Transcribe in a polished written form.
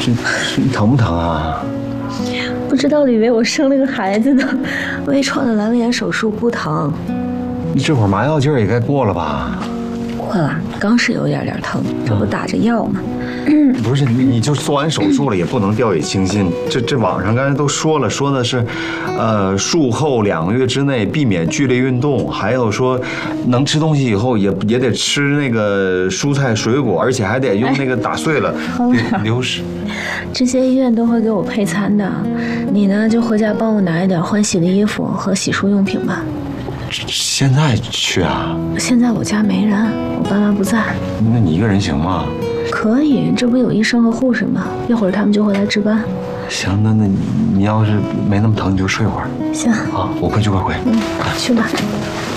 这疼不疼啊？ 不知道以为我生了个孩子呢。微创的阑尾炎手术不疼。 你这会儿麻药劲儿也该过了吧？ 过了，刚是有点疼，这不打着药吗？ 不是，你就做完手术了，也不能掉以轻心。这网上刚才都说了，说的是，术后2个月之内避免剧烈运动，还有说能吃东西以后也得吃那个蔬菜水果，而且还得用那个打碎了流食。 这些医院都会给我配餐的，你呢就回家帮我拿一点换洗的衣服和洗漱用品吧。 现在去啊？ 现在我家没人，我爸妈不在。 那你一个人行吗？ 可以，这不有医生和护士吗？一会儿他们就会来值班。 行，那你要是没那么疼，你就睡会儿。 行。 好，我快去快回。 去吧。